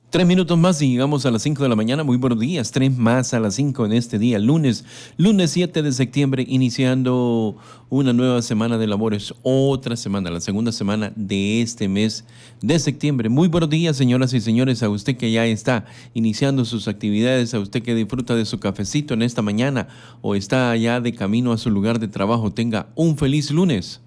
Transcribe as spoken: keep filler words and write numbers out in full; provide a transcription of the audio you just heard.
Tres minutos más y llegamos a las cinco de la mañana. Muy buenos días. Tres más a las cinco en este día, lunes, lunes siete de septiembre, iniciando una nueva semana de labores. Otra semana, la segunda semana de este mes de septiembre. Muy buenos días, señoras y señores, a usted que ya está iniciando sus actividades, a usted que disfruta de su cafecito en esta mañana o está ya de camino a su lugar de trabajo. Tenga un feliz lunes.